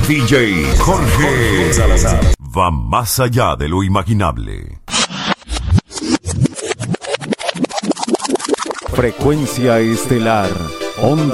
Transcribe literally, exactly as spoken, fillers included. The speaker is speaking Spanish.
D J Jorge Salazar va más allá de lo imaginable. Frecuencia estelar, onda.